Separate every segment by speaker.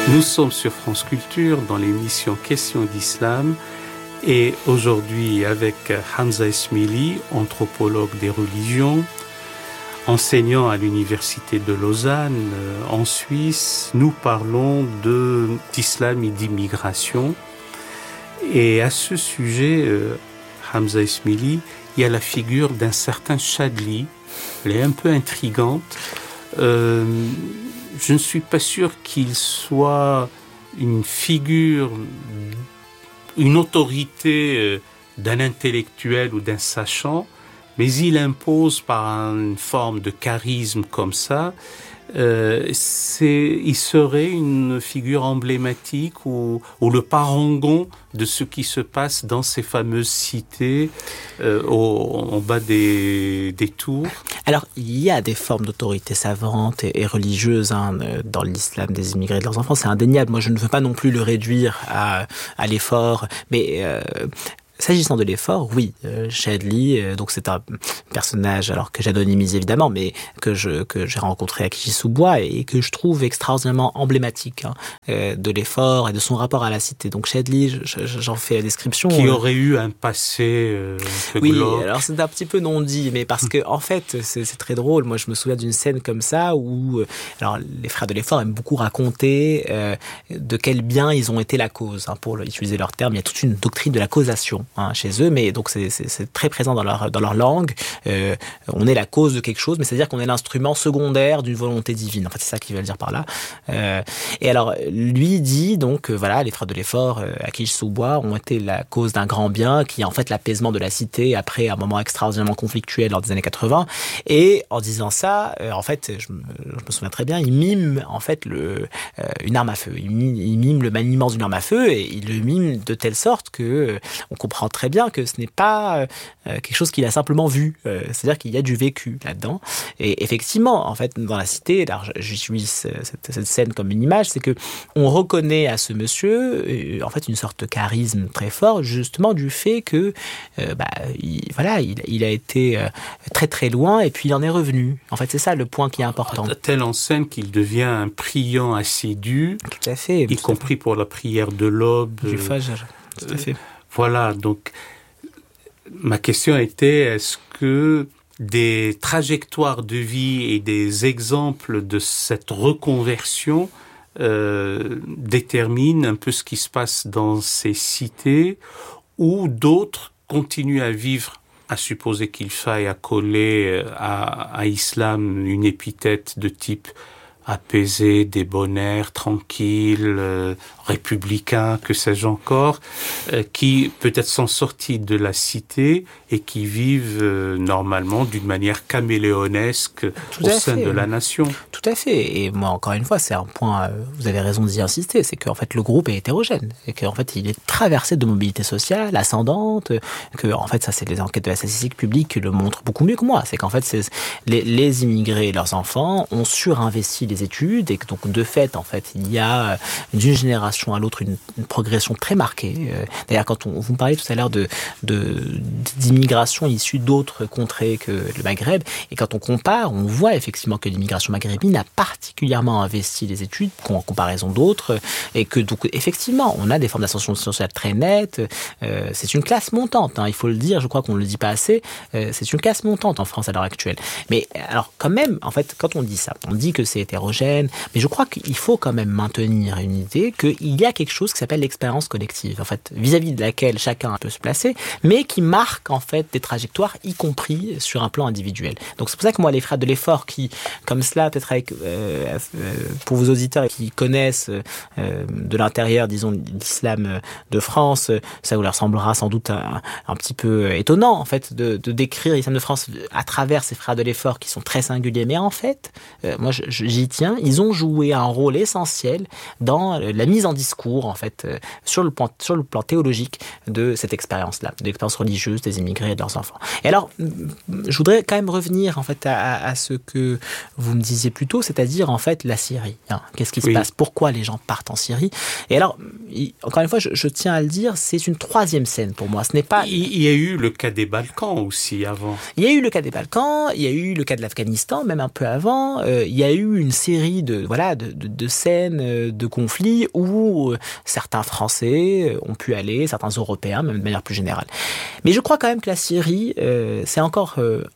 Speaker 1: Nous sommes sur France Culture dans l'émission Questions d'Islam et aujourd'hui avec Hamza Esmaili, anthropologue des religions, enseignant à l'université de Lausanne en Suisse. Nous parlons d'islam et d'immigration. Et à ce sujet, Hamza Esmaili, il y a la figure d'un certain Chadli. Elle est un peu intrigante. Je ne suis pas sûr qu'il soit une figure, une autorité d'un intellectuel ou d'un sachant, mais il impose par une forme de charisme comme ça. Il serait une figure emblématique ou le parangon de ce qui se passe dans ces fameuses cités en bas des tours.
Speaker 2: Alors, il y a des formes d'autorité savante et religieuse dans l'islam des immigrés et de leurs enfants, c'est indéniable. Moi, je ne veux pas non plus le réduire à l'effort, mais s'agissant de l'effort, oui, Chadli, donc c'est un personnage alors que j'anonymise évidemment, mais que j'ai rencontré à Kijiji-sous-Bois et que je trouve extraordinairement emblématique de l'effort et de son rapport à la cité. Donc Chadli, j'en fais la description.
Speaker 1: Qui aurait eu un passé
Speaker 2: oui,
Speaker 1: glauque.
Speaker 2: Alors c'est un petit peu non dit, mais parce que en fait c'est très drôle. Moi je me souviens d'une scène comme ça où alors les frères de l'effort aiment beaucoup raconter de quel bien ils ont été la cause. Pour utiliser leur terme, il y a toute une doctrine de la causation chez eux, mais donc c'est très présent dans leur langue. On est la cause de quelque chose, mais c'est-à-dire qu'on est l'instrument secondaire d'une volonté divine. En fait, c'est ça qu'ils veulent dire par là. Et alors, lui dit donc, voilà, les frères de l'effort à Kijiji-sous-Bois ont été la cause d'un grand bien qui est en fait l'apaisement de la cité après un moment extraordinairement conflictuel lors des années 80. Et en disant ça, en fait, je me souviens très bien, il mime en fait une arme à feu. Il mime le maniement d'une arme à feu et il le mime de telle sorte que on comprend très bien que ce n'est pas quelque chose qu'il a simplement vu. C'est-à-dire qu'il y a du vécu là-dedans. Et effectivement, en fait, dans la cité, j'utilise cette scène comme une image, c'est que on reconnaît à ce monsieur, en fait, une sorte de charisme très fort, justement du fait que, il a été très très loin et puis il en est revenu. En fait, c'est ça le point qui est important.
Speaker 1: Telle enseigne qu'il devient un priant assidu,
Speaker 2: tout à fait,
Speaker 1: y compris pour la prière de l'aube.
Speaker 2: Du Fajr, tout à fait.
Speaker 1: Voilà, donc ma question était, est-ce que des trajectoires de vie et des exemples de cette reconversion déterminent un peu ce qui se passe dans ces cités, ou d'autres continuent à vivre, à supposer qu'il faille accoler à islam une épithète de type apaisé, débonnaire, tranquille, républicain, que sais-je encore, qui peut-être sont sortis de la cité et qui vivent normalement d'une manière caméléonesque au sein de la nation.
Speaker 2: Tout à fait. Et moi, encore une fois, c'est un point, vous avez raison d'y insister, c'est qu'en fait, le groupe est hétérogène et qu'en fait, il est traversé de mobilité sociale, ascendante, que, en fait, ça, c'est les enquêtes de la statistique publique qui le montrent beaucoup mieux que moi. C'est qu'en fait, les immigrés et leurs enfants ont surinvesti les études et que donc, de fait, en fait, il y a d'une génération à l'autre une progression très marquée. D'ailleurs, quand vous me parliez tout à l'heure d'immigration issue d'autres contrées que le Maghreb, et quand on compare, on voit effectivement que l'immigration maghrébine a particulièrement investi les études en comparaison d'autres, et que donc effectivement, on a des formes d'ascension sociale très nettes. C'est une classe montante, il faut le dire. Je crois qu'on ne le dit pas assez. C'est une classe montante en France à l'heure actuelle. Mais alors, quand même, en fait, quand on dit ça, on dit que c'est hétérogène, mais je crois qu'il faut quand même maintenir une idée qu'il y a quelque chose qui s'appelle l'expérience collective, en fait, vis-à-vis de laquelle chacun peut se placer, mais qui marque en fait des trajectoires, y compris sur un plan individuel. Donc c'est pour ça que moi, les frères de l'effort qui, comme cela, peut-être avec pour vos auditeurs qui connaissent de l'intérieur, disons, l'islam de France, ça vous leur semblera sans doute un petit peu étonnant, en fait, de décrire l'islam de France à travers ces frères de l'effort qui sont très singuliers. Mais en fait, moi, j'y tiens, ils ont joué un rôle essentiel dans la mise en discours, en fait, sur le plan théologique de cette expérience-là, de l'expérience religieuse des immigrés et de leurs enfants. Et alors, je voudrais quand même revenir, en fait, à ce que vous me disiez plus tôt, c'est-à-dire, en fait, la Syrie. Qu'est-ce qui se passe? Pourquoi les gens partent en Syrie? Et alors, encore une fois, je tiens à le dire, c'est une troisième scène pour moi. Ce n'est pas...
Speaker 1: Il y a eu le cas des Balkans aussi avant.
Speaker 2: Il y a eu le cas des Balkans, il y a eu le cas de l'Afghanistan, même un peu avant. Il y a eu une série de scènes de conflits où certains Français ont pu aller, certains Européens, même de manière plus générale. Mais je crois quand même que la Syrie, c'est encore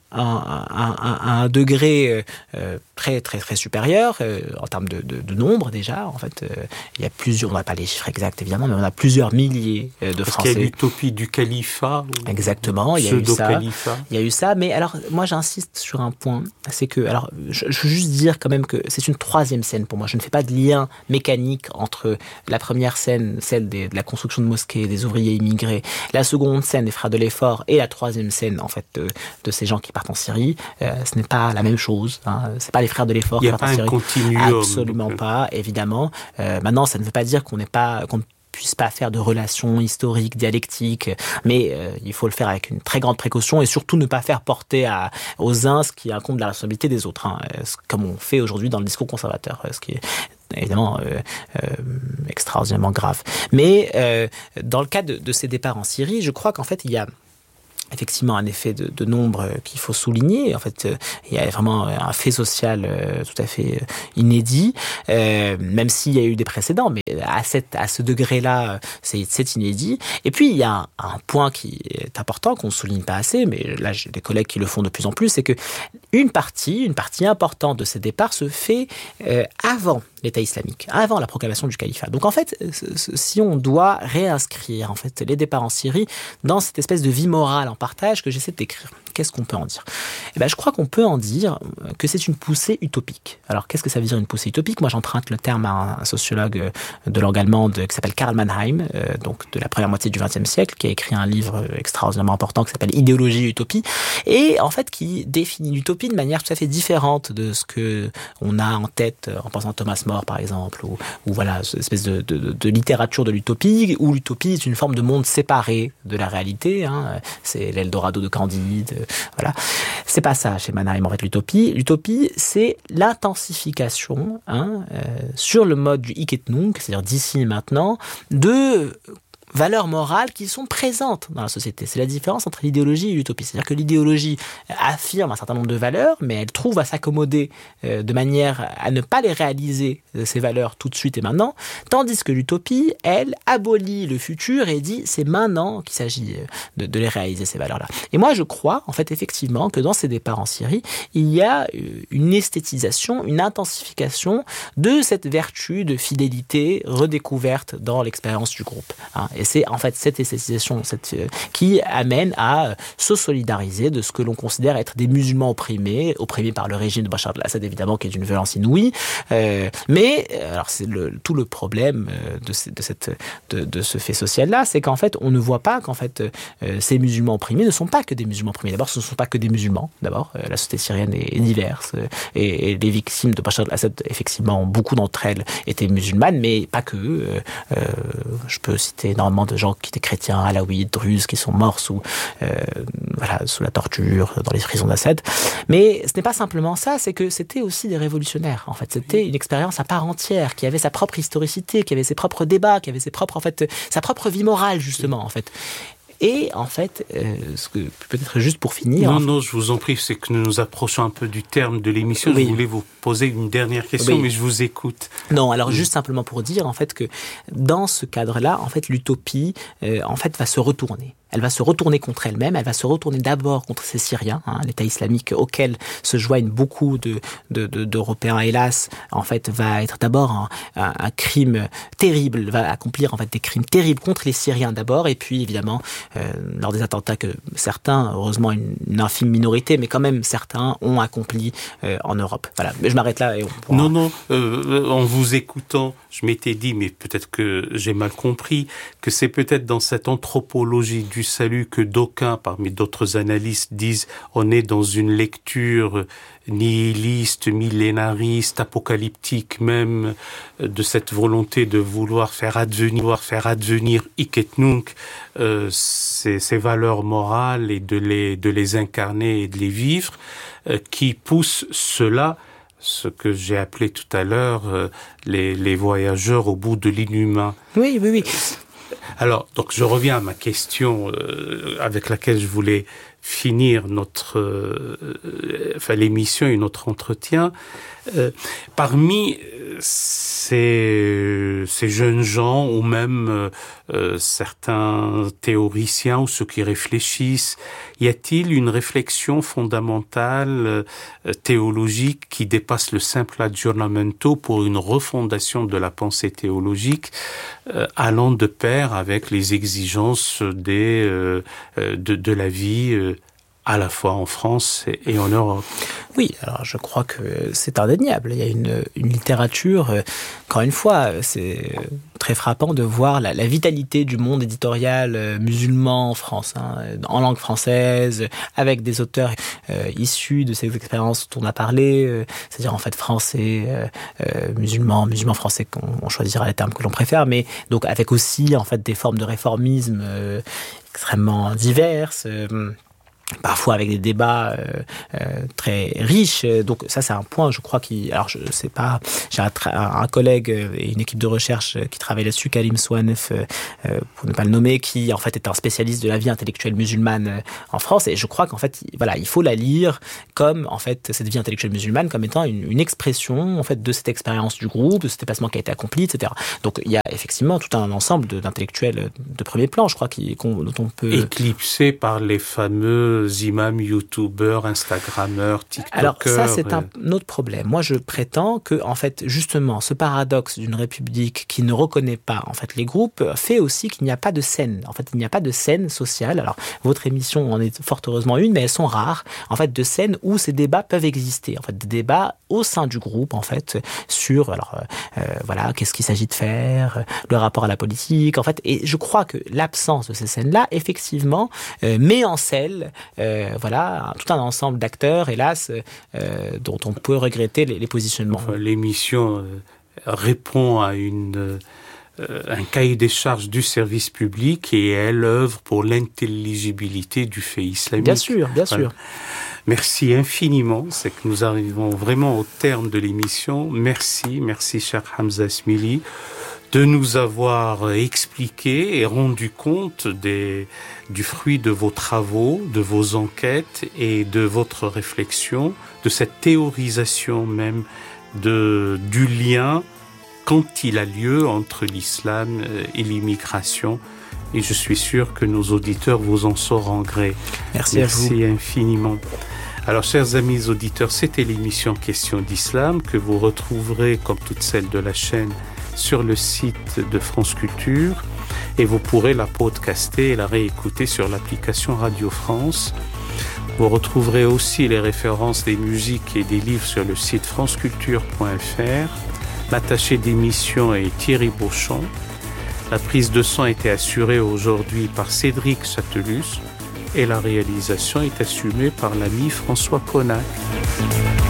Speaker 2: un degré très très très supérieur en termes de nombre déjà. En fait, il y a plusieurs, on n'a pas les chiffres exacts évidemment, mais on a plusieurs milliers de Français.
Speaker 1: Parce qu'il y a l'utopie du califat.
Speaker 2: Exactement, il y a eu ça. Il y a eu ça, mais alors moi j'insiste sur un point, c'est que, alors je veux juste dire quand même que c'est une troisième scène pour moi. Je ne fais pas de lien mécanique entre la première scène, celle de la construction de mosquées, des ouvriers immigrés, la seconde scène des frères de l'effort et la troisième scène en fait de ces gens qui partent en Syrie. Ce n'est pas la même chose. C'est pas les frères de l'effort qui partent en Syrie.
Speaker 1: Il n'y a pas un continuum.
Speaker 2: Absolument pas, évidemment. Maintenant, ça ne veut pas dire qu'on ne puisse pas faire de relations historiques, dialectiques, mais il faut le faire avec une très grande précaution et surtout ne pas faire porter aux uns ce qui incombe de la responsabilité des autres, comme on fait aujourd'hui dans le discours conservateur, ce qui est évidemment extraordinairement grave. Mais dans le cas de ces départs en Syrie, je crois qu'en fait, il y a effectivement un effet de nombre qu'il faut souligner. En fait, il y a vraiment un fait social tout à fait inédit, même s'il y a eu des précédents, mais à ce degré-là, c'est inédit. Et puis, il y a un point qui est important, qu'on ne souligne pas assez, mais là, j'ai des collègues qui le font de plus en plus, c'est que une partie importante de ces départs se fait avant l'État islamique, avant la proclamation du califat. Donc en fait, si on doit réinscrire en fait les départs en Syrie dans cette espèce de vie morale en partage que j'essaie de décrire, qu'est-ce qu'on peut en dire ? Je crois qu'on peut en dire que c'est une poussée utopique. Alors qu'est-ce que ça veut dire une poussée utopique ? Moi j'emprunte le terme à un sociologue de langue allemande qui s'appelle Karl Mannheim, donc de la première moitié du XXe siècle, qui a écrit un livre extraordinairement important qui s'appelle Idéologie et Utopie, et en fait qui définit l'utopie de manière tout à fait différente de ce que on a en tête en pensant à Thomas More par exemple, ou voilà, cette espèce de littérature de l'utopie, où l'utopie est une forme de monde séparé de la réalité, c'est l'Eldorado de Candide, voilà. C'est pas ça chez Mannheim en fait l'utopie. L'utopie, c'est l'intensification sur le mode du hic et nunc, c'est-à-dire d'ici et maintenant, de valeurs morales qui sont présentes dans la société. C'est la différence entre l'idéologie et l'utopie. C'est-à-dire que l'idéologie affirme un certain nombre de valeurs, mais elle trouve à s'accommoder de manière à ne pas les réaliser, ces valeurs, tout de suite et maintenant, tandis que l'utopie, elle, abolit le futur et dit c'est maintenant qu'il s'agit de les réaliser, ces valeurs-là. Et moi, je crois, en fait, effectivement, que dans ces départs en Syrie, il y a une esthétisation, une intensification de cette vertu de fidélité redécouverte dans l'expérience du groupe. Et c'est en fait cette esthétisation qui amène à se solidariser de ce que l'on considère être des musulmans opprimés par le régime de Bachar el-Assad, évidemment, qui est d'une violence inouïe. Mais alors c'est tout le problème de ce fait social-là, c'est qu'en fait on ne voit pas qu'en fait ces musulmans opprimés ne sont pas que des musulmans opprimés. D'abord, ce ne sont pas que des musulmans. D'abord, la société syrienne est diverse et les victimes de Bachar el-Assad, effectivement, beaucoup d'entre elles étaient musulmanes, mais pas que. Je peux citer énormément de gens qui étaient chrétiens, alaouites, druzes, qui sont morts sous la torture dans les prisons d'Assad. Mais ce n'est pas simplement ça, c'est que c'était aussi des révolutionnaires. En fait, c'était une expérience à part entière, qui avait sa propre historicité, qui avait ses propres débats, qui avait sa propre vie morale, justement, en fait. Et en fait, ce que peut-être juste pour finir...
Speaker 1: Non, je vous en prie, c'est que nous nous approchons un peu du terme de l'émission. Oui. Je voulais vous poser une dernière question, mais je vous écoute.
Speaker 2: Non, alors juste simplement pour dire en fait que dans ce cadre-là, en fait, l'utopie, en fait, va se retourner. Elle va se retourner contre elle-même, elle va se retourner d'abord contre ces Syriens, l'État islamique auquel se joignent beaucoup d'Européens, hélas, en fait, va être d'abord un crime terrible, va accomplir en fait des crimes terribles contre les Syriens d'abord, et puis évidemment, lors des attentats que certains, heureusement une infime minorité, mais quand même certains ont accompli en Europe. Voilà, mais je m'arrête là et on pourra...
Speaker 1: Non, en vous écoutant, je m'étais dit, mais peut-être que j'ai mal compris, que c'est peut-être dans cette anthropologie du salut que d'aucuns, parmi d'autres analystes, disent on est dans une lecture nihiliste, millénariste, apocalyptique même, de cette volonté de vouloir faire advenir hic et nunc ces valeurs morales et de les incarner et de les vivre, qui poussent cela, ce que j'ai appelé tout à l'heure les voyageurs au bout de l'inhumain.
Speaker 2: Oui.
Speaker 1: Alors, donc je reviens à ma question avec laquelle je voulais finir l'émission et notre entretien, parmi ces jeunes gens ou même certains théoriciens ou ceux qui réfléchissent, y a-t-il une réflexion fondamentale théologique qui dépasse le simple aggiornamento pour une refondation de la pensée théologique allant de pair avec les exigences de la vie à la fois en France et en Europe?
Speaker 2: Oui, alors je crois que c'est indéniable. Il y a une littérature, encore une fois, c'est très frappant de voir la vitalité du monde éditorial musulman en France, en langue française, avec des auteurs issus de ces expériences dont on a parlé, c'est-à-dire en fait français, musulmans français, on choisira les termes que l'on préfère, mais donc avec aussi en fait des formes de réformisme extrêmement diverses. Parfois avec des débats très riches. Donc ça, c'est un point, je crois, alors je sais pas, j'ai un collègue et une équipe de recherche qui travaille là-dessus, Karim Souanef, pour ne pas le nommer, qui en fait est un spécialiste de la vie intellectuelle musulmane en France. Et je crois qu'en fait, voilà, il faut la lire comme, en fait, cette vie intellectuelle musulmane comme étant une expression, en fait, de cette expérience du groupe, de cet déplacement qui a été accompli, etc. Donc il y a effectivement tout un ensemble d'intellectuels de premier plan, je crois, dont on peut...
Speaker 1: Éclipsé par les fameux imams, youtubeurs, instagrammeurs, tiktokers.
Speaker 2: Alors ça, c'est un autre problème. Moi, je prétends que, en fait, justement, ce paradoxe d'une république qui ne reconnaît pas, en fait, les groupes, fait aussi qu'il n'y a pas de scène. En fait, il n'y a pas de scène sociale. Alors, votre émission en est fort heureusement une, mais elles sont rares, en fait, de scènes où ces débats peuvent exister. En fait, des débats au sein du groupe, en fait, sur, alors, voilà, qu'est-ce qu'il s'agit de faire, le rapport à la politique, en fait. Et je crois que l'absence de ces scènes-là, effectivement, met en scène voilà, tout un ensemble d'acteurs, hélas, dont on peut regretter les positionnements.
Speaker 1: Enfin, l'émission répond à un cahier des charges du service public et elle œuvre pour l'intelligibilité du fait islamique.
Speaker 2: Bien sûr, bien sûr.
Speaker 1: Voilà. Merci infiniment. C'est que nous arrivons vraiment au terme de l'émission. Merci, cher Hamza Esmili, de nous avoir expliqué et rendu compte du fruit de vos travaux, de vos enquêtes et de votre réflexion, de cette théorisation même du lien quand il a lieu entre l'islam et l'immigration. Et je suis sûr que nos auditeurs vous en sauront gré.
Speaker 2: Merci à vous.
Speaker 1: Merci infiniment. Alors, chers amis auditeurs, c'était l'émission Question d'Islam que vous retrouverez, comme toutes celles de la chaîne, sur le site de France Culture et vous pourrez la podcaster et la réécouter sur l'application Radio France. Vous retrouverez aussi les références des musiques et des livres sur le site franceculture.fr. L'attaché d'émission est Thierry Beauchamp. La prise de son a été assurée aujourd'hui par Cédric Chatelus et la réalisation est assumée par l'ami François Connac.